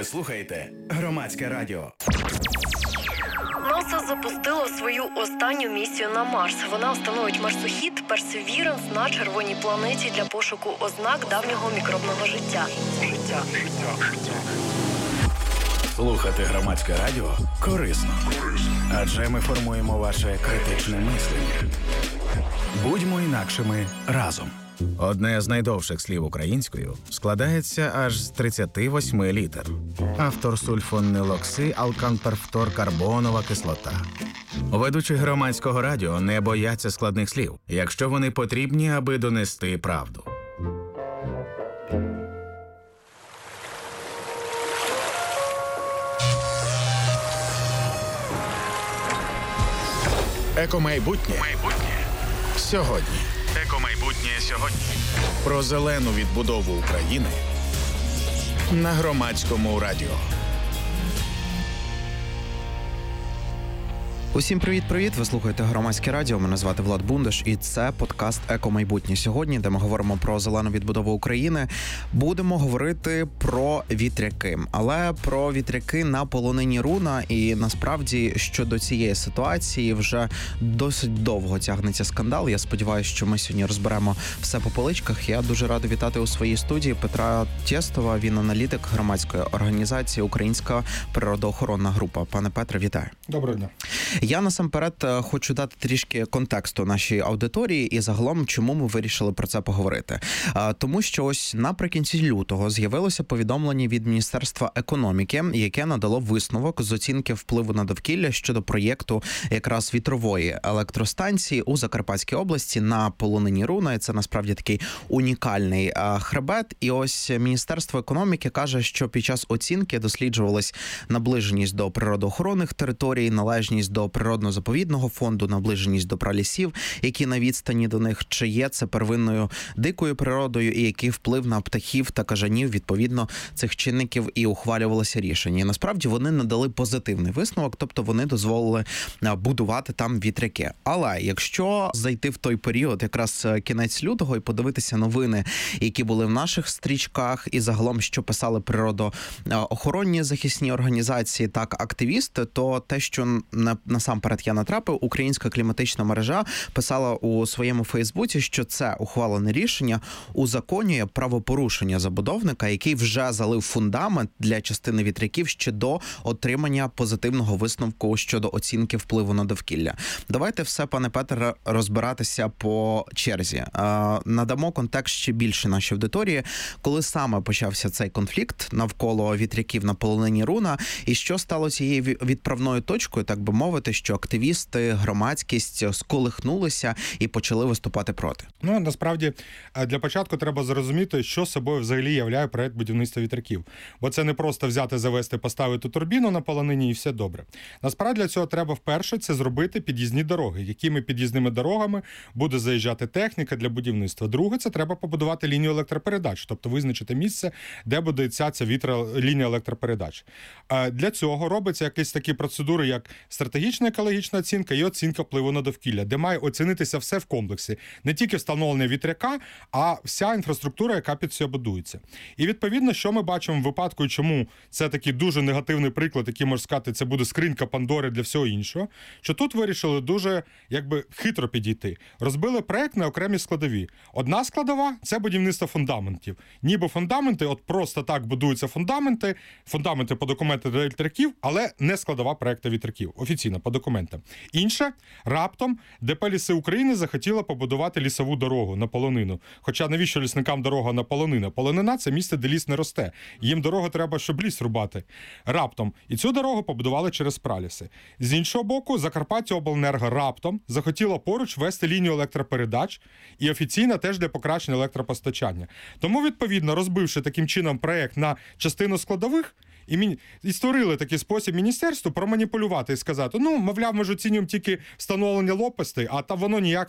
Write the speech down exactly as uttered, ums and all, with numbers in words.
Ви слухаєте Громадське радіо. НАСА запустило свою останню місію на Марс. Вона встановить марсохід Perseverance на червоній планеті для пошуку ознак давнього мікробного життя. Життя. Слухати Громадське радіо корисно. Адже ми формуємо ваше критичне мислення. Будьмо інакшими разом. Одне з найдовших слів українською складається аж з тридцяти восьми літер. Автор сульфонилокси алканперфторкарбонова кислота. Ведучі Громадського радіо не бояться складних слів, якщо вони потрібні, аби донести правду. Екомайбутнє сьогодні. Екомайбутнє сьогодні. Про зелену відбудову України на Громадському радіо. Усім привіт-привіт! Ви слухаєте Громадське радіо. Мене звати Влад Бундаш, і це подкаст «Екомайбутнє сьогодні», де ми говоримо про зелену відбудову України. Будемо говорити про вітряки, але про вітряки на полонині Руна. І насправді щодо цієї ситуації вже досить довго тягнеться скандал. Я сподіваюся, що ми сьогодні розберемо все по поличках. Я дуже радий вітати у своїй студії Петра Тєстова. Він аналітик громадської організації «Українська природоохоронна група». Пане Петре, вітаю. Доброго дня. Я насамперед хочу дати трішки контексту нашій аудиторії і загалом, чому ми вирішили про це поговорити. Тому що ось наприкінці лютого з'явилося повідомлення від Міністерства економіки, яке надало висновок з оцінки впливу на довкілля щодо проєкту якраз вітрової електростанції у Закарпатській області на полонині Руна. І це насправді такий унікальний хребет. І ось Міністерство економіки каже, що під час оцінки досліджувалась наближеність до природоохоронних територій, належність до природно-заповідного фонду, наближеність до пралісів, які на відстані до них, чи є це первинною дикою природою, і який вплив на птахів та кажанів, відповідно, цих чинників і ухвалювалося рішення. І насправді вони надали позитивний висновок, тобто вони дозволили будувати там вітряки. Але якщо зайти в той період, якраз кінець лютого, і подивитися новини, які були в наших стрічках, і загалом, що писали природоохоронні захисні організації, так активісти, то те, що на насамперед я натрапив, Українська кліматична мережа писала у своєму Фейсбуці, що це ухвалене рішення узаконює правопорушення забудовника, який вже залив фундамент для частини вітряків ще до отримання позитивного висновку щодо оцінки впливу на довкілля. Давайте все, пане Петре, розбиратися по черзі. Надамо контекст ще більше нашій аудиторії, коли саме почався цей конфлікт навколо вітряків на полонині Руна, і що стало цією відправною точкою, так би мовити, що активісти, громадськість сколихнулися і почали виступати проти? Ну, насправді, для початку треба зрозуміти, що собою взагалі являє проект будівництва вітряків. Бо це не просто взяти, завести, поставити турбіну на полонині і все добре. Насправді, для цього треба вперше це зробити під'їзні дороги. Якими під'їзними дорогами буде заїжджати техніка для будівництва. Друге, це треба побудувати лінію електропередач, тобто визначити місце, де буде ця, ця вітра, лінія електропередач. Для цього робиться якісь такі процедури, як стратегічна екологічна оцінка і оцінка впливу на довкілля, де має оцінитися все в комплексі. Не тільки встановлення вітряка, а вся інфраструктура, яка під це будується. І відповідно, що ми бачимо в випадку, чому це такий дуже негативний приклад, який, можна сказати, це буде скринька Пандори для всього іншого, що тут вирішили дуже, якби, хитро підійти. Розбили проект на окремі складові. Одна складова – це будівництво фундаментів. Ніби фундаменти, от просто так будуються фундаменти, фундаменти по документам для вітряків, але не складова проекту вітряків. Офіційно, по документам. Інше, раптом, ДП «Ліси України» захотіла побудувати лісову дорогу на полонину. Хоча навіщо лісникам дорога на полонину? Полонина – це місце, де ліс не росте. Їм дорогу треба, щоб ліс рубати. Раптом. І цю дорогу побудували через праліси. З іншого боку, Закарпаттяобленерго раптом захотіла поруч вести лінію електропередач і офіційно теж для покращення електропостачання. Тому, відповідно, розбивши таким чином проєкт на частину складових, І, мі... і створили такий спосіб міністерству проманіпулювати і сказати, ну, мовляв, ми ж оцінюємо тільки встановлення лопастей, а та воно ніяк